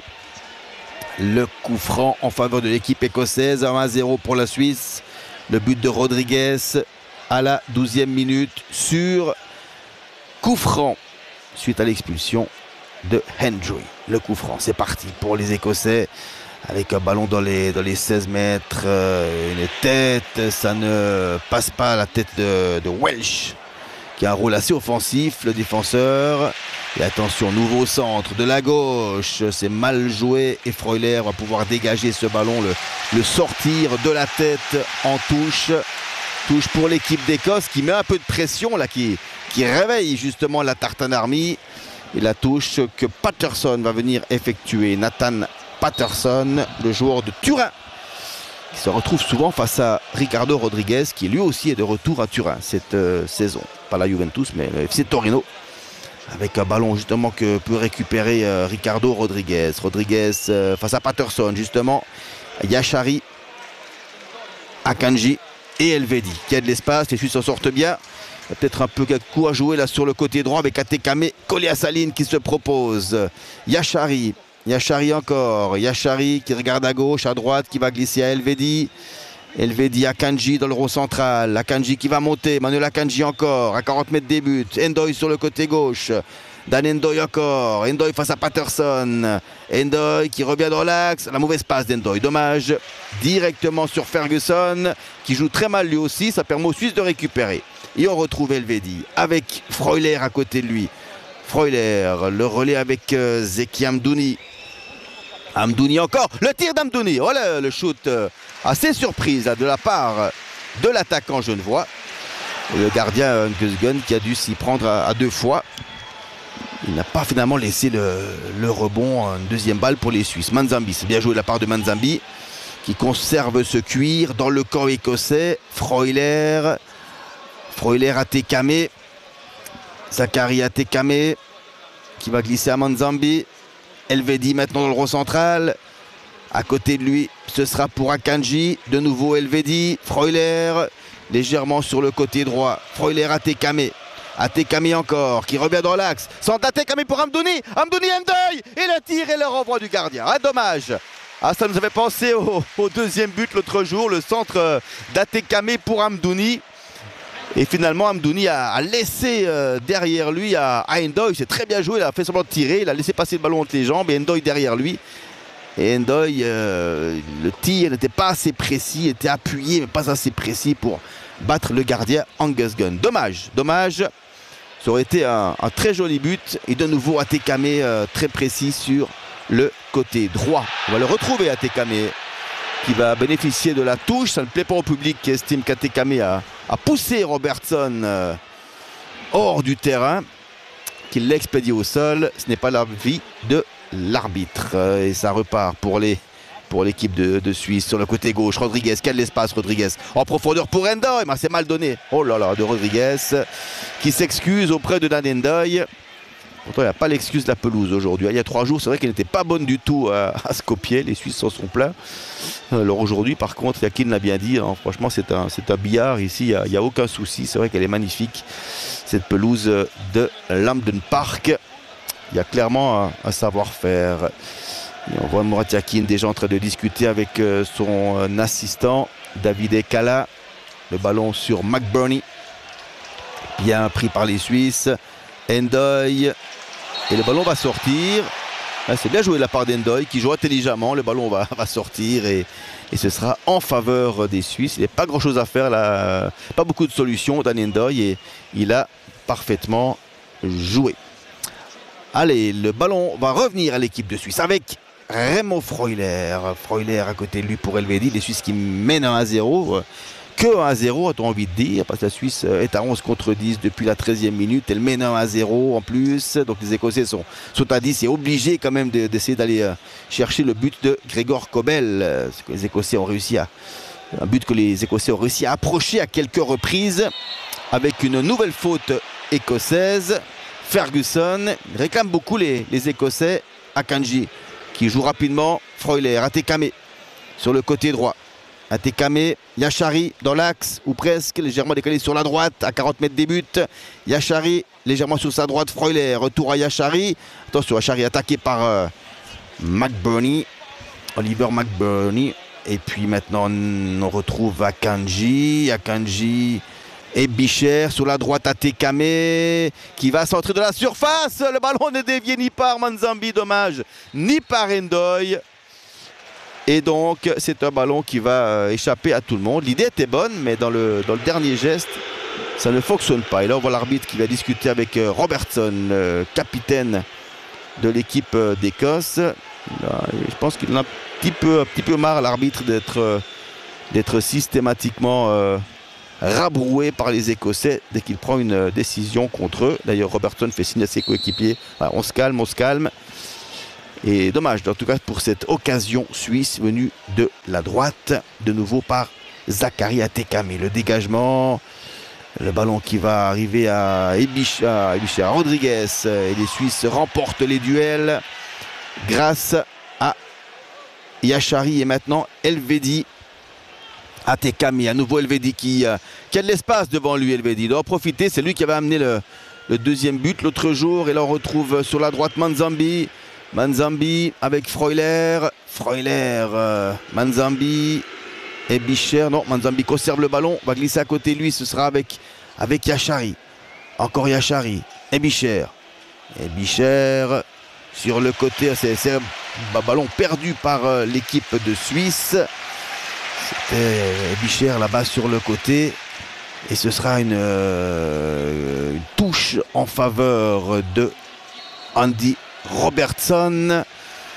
Le coup franc en faveur de l'équipe écossaise, un à zéro pour la Suisse. Le but de Rodriguez à la douzième minute sur coup franc suite à l'expulsion de Hendry. Le coup franc, c'est parti pour les Écossais avec un ballon dans les, dans les seize mètres, euh, une tête, ça ne passe pas à la tête de, de Welsh qui a un rôle assez offensif, le défenseur. Et attention, nouveau centre de la gauche, c'est mal joué et Freuler va pouvoir dégager ce ballon, le, le sortir de la tête en touche. Touche pour l'équipe d'Écosse qui met un peu de pression là, qui, qui réveille justement la Tartan Army. Et la touche que Patterson va venir effectuer. Nathan Patterson, le joueur de Turin, qui se retrouve souvent face à Ricardo Rodriguez, qui lui aussi est de retour à Turin cette euh, saison. Pas la Juventus, mais le F C Torino. Avec un ballon justement que peut récupérer euh, Ricardo Rodriguez. Rodriguez euh, face à Patterson justement. Yachari, Akanji et Elvedi qui a de l'espace. Les Suisses s'en sortent bien. Il y a peut-être un peu de coup à jouer là sur le côté droit avec Atekame Koliasaline qui se propose. Yachari. Yachari encore. Yachari qui regarde à gauche, à droite, qui va glisser à Elvedi. Elvedi Akanji dans le rond central. Akanji qui va monter. Manuel Akanji encore. À quarante mètres des buts. Endoy sur le côté gauche. Dan Endoy encore. Endoy face à Patterson. Endoy qui revient dans l'axe. La mauvaise passe d'Endoy. Dommage. Directement sur Ferguson qui joue très mal lui aussi. Ça permet aux Suisses de récupérer. Et on retrouve Elvedi avec Freuler à côté de lui. Freuler, le relais avec euh, Zeki Amdouni. Amdouni encore. Le tir d'Amdouni. Oh là, le shoot euh, assez surprise là, de la part de l'attaquant genevois. Et le gardien Gunn qui a dû s'y prendre à, à deux fois. Il n'a pas finalement laissé le, le rebond. Une deuxième balle pour les Suisses. Manzambi, c'est bien joué de la part de Manzambi qui conserve ce cuir dans le camp écossais. Freuler. Freuler à Tekame. Zachary à Tekame qui va glisser à Manzambi. Elvedi maintenant dans le rond central. À côté de lui, ce sera pour Akanji. De nouveau Elvedi. Freuler légèrement sur le côté droit. Freuler à Tekame. À Tekame encore qui revient dans l'axe. Centre à Tekame pour Amdouni. Amdouni Endoy. Et le tir et le renvoi du gardien. Ah, dommage. Ah, ça nous avait pensé au, au deuxième but l'autre jour. Le centre d'Atekame pour Amdouni. Et finalement, Amdouni a, a laissé euh, derrière lui à, à Endoy. C'est très bien joué, il a fait semblant de tirer. Il a laissé passer le ballon entre les jambes et Endoy derrière lui. Et Endoy, euh, le tir n'était pas assez précis, était appuyé, mais pas assez précis pour battre le gardien Angus Gunn. Dommage, dommage. Ça aurait été un, un très joli but. Et de nouveau, Atekame euh, très précis sur le côté droit. On va le retrouver, Atekame, qui va bénéficier de la touche. Ça ne plaît pas au public qui estime qu'Atekame a, a poussé Robertson euh, hors du terrain, qu'il l'expédie au sol. Ce n'est pas l'avis de l'arbitre. Et ça repart pour les pour l'équipe de, de Suisse sur le côté gauche. Rodriguez, quel espace Rodriguez en profondeur pour Endoy, mais c'est mal donné. Oh là là, de Rodriguez qui s'excuse auprès de Dan Endoy. Pourtant, il n'y a pas l'excuse de la pelouse aujourd'hui. Il y a trois jours, c'est vrai qu'elle n'était pas bonne du tout à, à Skopje. Les Suisses s'en sont plaints. Alors aujourd'hui, par contre, Yakin l'a bien dit. Hein, franchement, c'est un, c'est un billard. Ici, il n'y a, a aucun souci. C'est vrai qu'elle est magnifique, cette pelouse de Lambden Park. Il y a clairement un, un savoir-faire. Et on voit Murat Yakin déjà en train de discuter avec euh, son euh, assistant, David Ekala. Le ballon sur McBurney. Bien pris par les Suisses. Endoy. Et le ballon va sortir. Là, c'est bien joué de la part d'Endoy qui joue intelligemment. Le ballon va, va sortir et, et ce sera en faveur des Suisses. Il n'y a pas grand chose à faire là. Pas beaucoup de solutions. Dan Endoy et il a parfaitement joué. Allez, le ballon va revenir à l'équipe de Suisse avec Remo Freuler. Freuler à côté de lui pour Elvedi. Les Suisses qui mènent un à zéro. Que un à zéro, a-t-on envie de dire, parce que la Suisse est à onze contre dix depuis la treizième minute. Elle mène un à zéro en plus. Donc les Écossais sont, sont à dix et obligés quand même de, d'essayer d'aller euh, chercher le but de Gregor Kobel. Euh, ce que les Écossais ont réussi à. Un but que les Écossais ont réussi à approcher à quelques reprises. Avec une nouvelle faute écossaise. Ferguson réclame beaucoup les, les Écossais. Akanji qui joue rapidement. Freuler, Atekame sur le côté droit. Atekame, Yachari dans l'axe ou presque, légèrement décalé sur la droite à quarante mètres des buts. Yachari légèrement sur sa droite, Freuler, retour à Yachari. Attention, Yachari attaqué par euh, McBurney, Oliver McBurney. Et puis maintenant on retrouve Akanji, Akanji et Bicher sur la droite, Atekame qui va centrer de la surface. Le ballon n'est dévié ni par Manzambi, dommage, ni par Endoy. Et donc, c'est un ballon qui va échapper à tout le monde. L'idée était bonne, mais dans le, dans le dernier geste, ça ne fonctionne pas. Et là on voit l'arbitre qui va discuter avec euh, Robertson, euh, capitaine de l'équipe euh, d'Écosse. Là, je pense qu'il en a un petit peu, un petit peu marre, l'arbitre, d'être euh, d'être systématiquement euh, rabroué par les Écossais dès qu'il prend une euh, décision contre eux. D'ailleurs Robertson fait signe à ses coéquipiers, voilà, on se calme, on se calme. Et dommage en tout cas pour cette occasion suisse venue de la droite, de nouveau par Zachary Atekame. Le dégagement, le ballon qui va arriver à Ebicher, à Ebicher, à Rodriguez, et les Suisses remportent les duels grâce à Yachari et maintenant Elvedi. Atekame, à nouveau Elvedi qui, euh, qui a de l'espace devant lui. Elvedi doit en profiter, c'est lui qui avait amené le, le deuxième but l'autre jour. Et là on retrouve sur la droite Manzambi. Manzambi avec Freuler. Freuler, euh, Manzambi et Bicher. Non, Manzambi conserve le ballon, va glisser à côté de lui, ce sera avec, avec Yachari. Encore Yachari et Bicher. Et Bicher sur le côté, c'est un ballon perdu par euh, l'équipe de Suisse. C'était Bicher là-bas sur le côté. Et ce sera une, euh, une touche en faveur de Andy Robertson.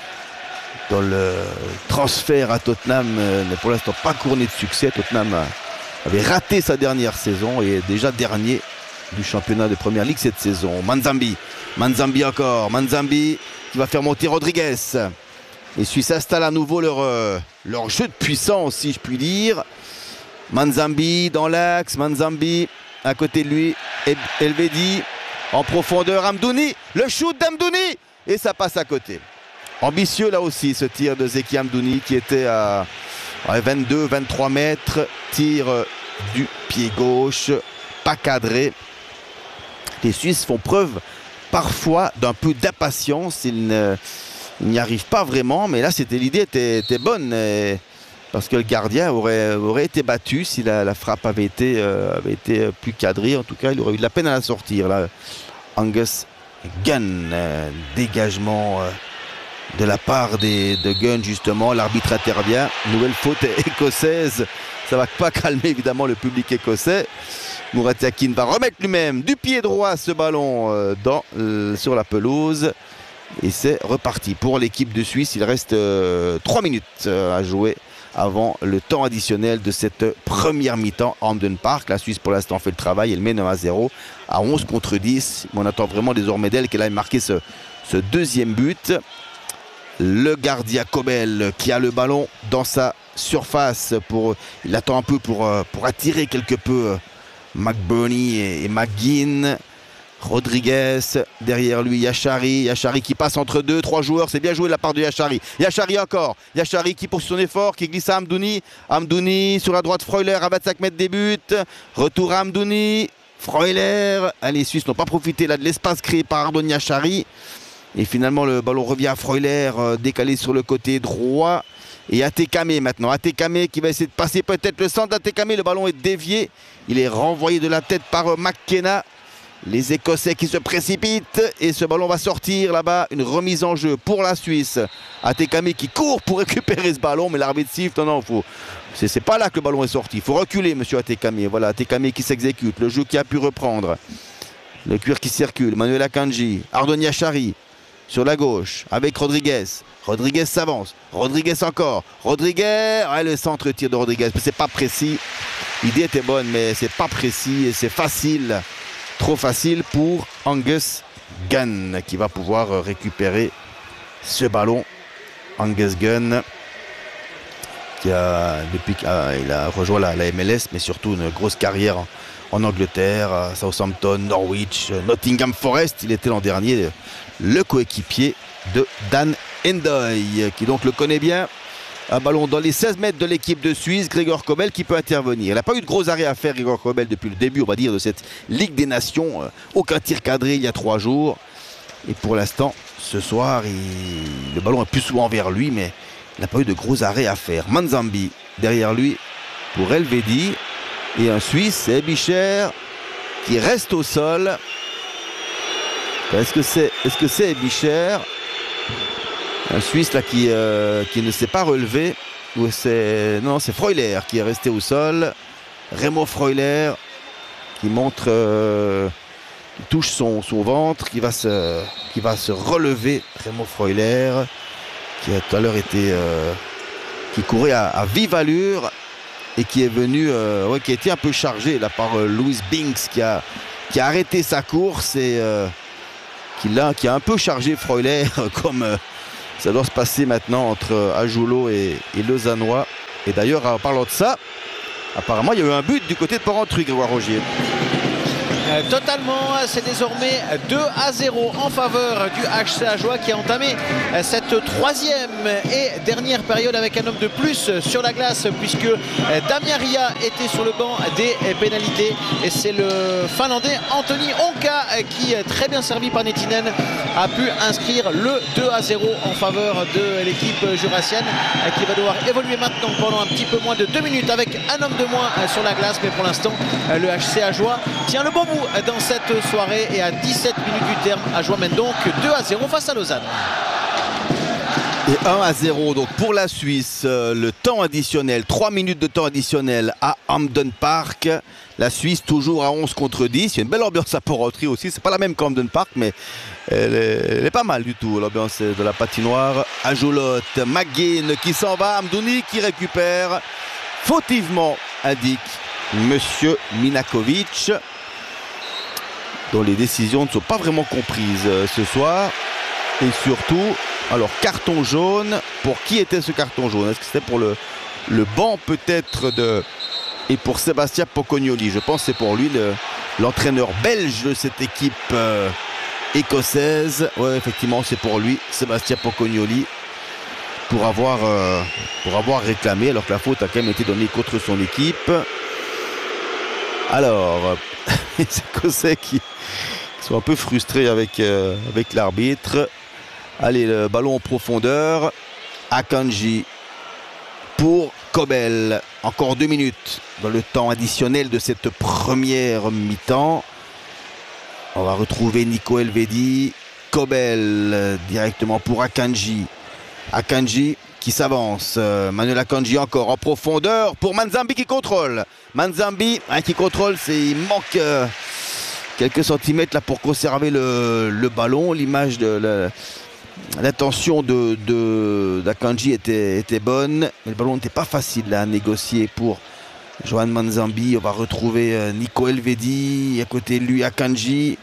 Dans le transfert à Tottenham, n'est pour l'instant pas couronné de succès. Tottenham avait raté sa dernière saison et est déjà dernier du championnat de première ligue cette saison. Manzambi, Manzambi encore, Manzambi qui va faire monter Rodriguez. Les Suisses installent à nouveau leur, euh, leur jeu de puissance, si je puis dire. Manzambi dans l'axe, Manzambi à côté de lui, Elvedi en profondeur, Amdouni, le shoot d'Amdouni et ça passe à côté. Ambitieux là aussi ce tir de Zeki Amdouni qui était à vingt-deux vingt-trois mètres, tir du pied gauche, pas cadré. Les Suisses font preuve parfois d'un peu d'impatience, ils ne Il n'y arrive pas vraiment, mais là c'était l'idée était, était bonne et, parce que le gardien aurait, aurait été battu si la, la frappe avait été, euh, avait été plus cadrée. En tout cas, il aurait eu de la peine à la sortir. Là. Angus Gunn, euh, dégagement euh, de la part des, de Gunn justement. L'arbitre intervient. Nouvelle faute écossaise. Ça ne va pas calmer évidemment le public écossais. Murat Yakin va remettre lui-même du pied droit ce ballon euh, dans, euh, sur la pelouse. Et c'est reparti pour l'équipe de Suisse. Il reste euh, trois minutes euh, à jouer avant le temps additionnel de cette première mi-temps à Hampden Park. La Suisse pour l'instant fait le travail, elle mène un à zéro à onze contre dix. Mais on attend vraiment désormais d'elle qu'elle aille marquer ce, ce deuxième but. Le gardien Kobel qui a le ballon dans sa surface. Pour, il attend un peu pour, pour attirer quelque peu McBurney et, et McGinn. Rodriguez, derrière lui Yachari, Yachari qui passe entre deux, trois joueurs, c'est bien joué de la part de Yachari. Yachari encore, Yachari qui poursuit son effort, qui glisse à Amdouni, Amdouni sur la droite Freuler à vingt-cinq mètres des buts, retour à Amdouni, Freuler, les Suisses n'ont pas profité là de l'espace créé par Ardon Yachari, et finalement le ballon revient à Freuler, euh, décalé sur le côté droit, et Atekame maintenant, Atekame qui va essayer de passer peut-être le centre d'Atekame, le ballon est dévié, il est renvoyé de la tête par euh, McKenna. Les Écossais qui se précipitent et ce ballon va sortir là-bas. Une remise en jeu pour la Suisse. Atekame qui court pour récupérer ce ballon, mais l'arbitre siffle. Non, non, faut... c'est pas là que le ballon est sorti. Il faut reculer, monsieur Atekame. Voilà, Atekame qui s'exécute. Le jeu qui a pu reprendre. Le cuir qui circule. Manuel Akanji. Ardon Yachari sur la gauche avec Rodriguez. Rodriguez s'avance. Rodriguez encore. Rodriguez. Ouais, le centre tir de Rodriguez. C'est pas précis. L'idée était bonne, mais c'est pas précis et c'est facile. Trop facile pour Angus Gunn qui va pouvoir récupérer ce ballon. Angus Gunn qui a, depuis qu'il a rejoint la, la M L S, mais surtout une grosse carrière en, en Angleterre, à Southampton, Norwich, Nottingham Forest. Il était l'an dernier le coéquipier de Dan Endoy qui donc le connaît bien. Un ballon dans les seize mètres de l'équipe de Suisse, Gregor Kobel qui peut intervenir. Il n'a pas eu de gros arrêts à faire, Gregor Kobel, depuis le début, on va dire, de cette Ligue des Nations. Euh, aucun tir cadré il y a trois jours. Et pour l'instant, ce soir, il... le ballon est plus souvent vers lui, mais il n'a pas eu de gros arrêts à faire. Manzambi, derrière lui, pour Elvedi. Et un Suisse, c'est Ebicher, qui reste au sol. Est-ce que c'est est-ce que c'est Ebicher ? Un Suisse là qui, euh, qui ne s'est pas relevé. Ou c'est... Non, c'est Freuler qui est resté au sol. Remo Freuler qui montre, euh, qui touche son, son ventre, qui va, se, qui va se relever. Remo Freuler, qui a tout à l'heure été, euh, qui courait à, à vive allure et qui est venu, euh, ouais, qui a été un peu chargé là par euh, Louis Binks, qui a, qui a arrêté sa course et euh, qui, l'a, qui a un peu chargé Freuler, comme euh, ça doit se passer maintenant entre Ajoulot et, et Lausannois. Et d'ailleurs, en parlant de ça, apparemment, il y a eu un but du côté de Porrentruy, Grégoire Rogier. Euh, totalement, c'est désormais deux à zéro en faveur du H C Ajoie qui a entamé euh, cette troisième et dernière période avec un homme de plus sur la glace, puisque euh, Damien Ria était sur le banc des euh, pénalités et c'est le Finlandais Anthony Onka euh, qui, euh, très bien servi par Nettinen, a pu inscrire le deux à zéro en faveur de l'équipe jurassienne euh, qui va devoir évoluer maintenant pendant un petit peu moins de deux minutes avec un homme de moins euh, sur la glace, mais pour l'instant euh, le H C Ajoie tient le bon bout dans cette soirée et à dix-sept minutes du terme, Ajoie mène donc deux à zéro face à Lausanne. Et un à zéro donc pour la Suisse, euh, le temps additionnel, trois minutes de temps additionnel à Hampden Park. La Suisse toujours à onze contre dix. Il y a une belle ambiance à Porrentruy aussi. C'est pas la même qu'Hampden Park, mais elle est, elle est pas mal du tout, l'ambiance de la patinoire. Ajolote, McGinn qui s'en va, Amdouni qui récupère. Fautivement, indique Monsieur Minakovic, dont les décisions ne sont pas vraiment comprises euh, ce soir. Et surtout, alors carton jaune, pour qui était ce carton jaune? Est-ce que c'était pour le, le banc peut-être de... Et pour Sébastien Pocognoli, je pense que c'est pour lui le, l'entraîneur belge de cette équipe euh, écossaise. Ouais, effectivement, c'est pour lui, Sébastien Pocognoli, pour avoir, euh, pour avoir réclamé, alors que la faute a quand même été donnée contre son équipe. Alors, les Écossais qui sont un peu frustrés avec, euh, avec l'arbitre. Allez, le ballon en profondeur. Akanji pour Kobel. Encore deux minutes dans le temps additionnel de cette première mi-temps. On va retrouver Nico Elvedi. Kobel directement pour Akanji. Akanji qui s'avance. Euh, Manuel Akanji encore en profondeur pour Manzambi qui contrôle. Manzambi hein, qui contrôle, c'est, il manque euh, quelques centimètres là pour conserver le, le ballon. L'image de la, l'intention de, de, d'Akanji était, était bonne, mais le ballon n'était pas facile là, à négocier pour Johan Manzambi. On va retrouver euh, Nico Elvedi, à côté de lui Akanji.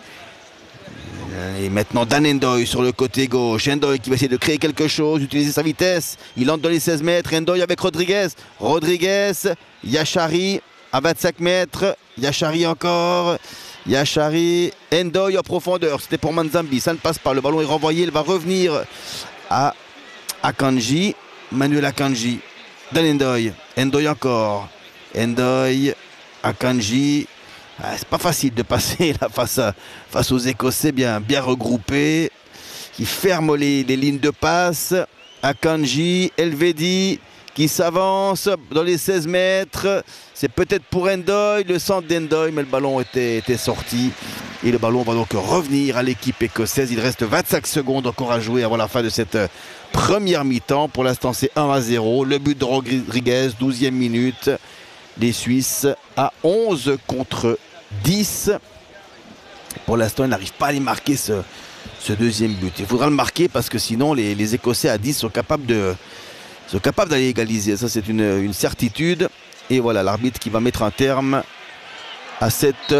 Et maintenant Dan Endoy sur le côté gauche. Endoy qui va essayer de créer quelque chose, utiliser sa vitesse. Il entre dans les seize mètres. Endoy avec Rodriguez. Rodriguez, Yachari à vingt-cinq mètres. Yachari encore. Yachari, Endoy en profondeur. C'était pour Manzambi. Ça ne passe pas. Le ballon est renvoyé. Il va revenir à Akanji. Manuel Akanji. Dan Endoy. Endoy encore. Endoy, Akanji. Ah, c'est pas facile de passer là face, à, face aux Écossais bien, bien regroupés qui ferment les, les lignes de passe. Akanji, Elvedi qui s'avance dans les seize mètres. C'est peut-être pour Endoy, le centre d'Endoy, mais le ballon était, était sorti. Et le ballon va donc revenir à l'équipe écossaise. Il reste vingt-cinq secondes encore à jouer avant la fin de cette première mi-temps. Pour l'instant, c'est un à zéro. Le but de Rodriguez, douzième minute. Les Suisses à onze contre dix. Pour l'instant, ils n'arrivent pas à les marquer ce, ce deuxième but. Il faudra le marquer parce que sinon, les, les Écossais à dix sont capables, de, sont capables d'aller égaliser. Ça, c'est une, une certitude. Et voilà, l'arbitre qui va mettre un terme à cette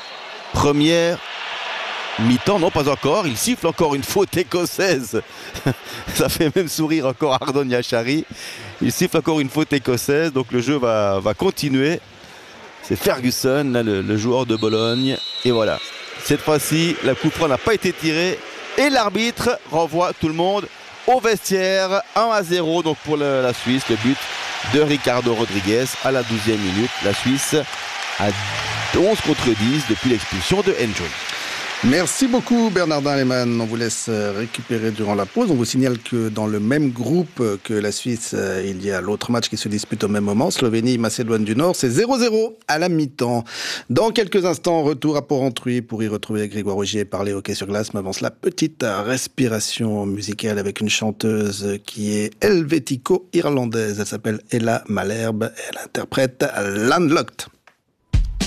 première mi-temps. Non, pas encore. Il siffle encore une faute écossaise. Ça fait même sourire encore Ardon Yachari. Il siffle encore une faute écossaise, donc le jeu va, va continuer. C'est Ferguson, là, le, le joueur de Bologne. Et voilà, cette fois-ci, la coup franc n'a pas été tirée. Et l'arbitre renvoie tout le monde au vestiaire. un à zéro donc pour le, la Suisse. Le but de Ricardo Rodriguez à la douzième minute. La Suisse à onze contre dix depuis l'expulsion de Enjoy. Merci beaucoup Bernardin Lehmann. On vous laisse récupérer durant la pause. On vous signale que dans le même groupe que la Suisse, il y a l'autre match qui se dispute au même moment. Slovénie-Macédoine du Nord, c'est zéro zéro à la mi-temps. Dans quelques instants, retour à Porrentruy pour y retrouver Grégoire Rogier et parler hockey sur glace. Mais avant cela, petite respiration musicale avec une chanteuse qui est helvético-irlandaise. Elle s'appelle Ella Malherbe. Elle interprète Landlocked.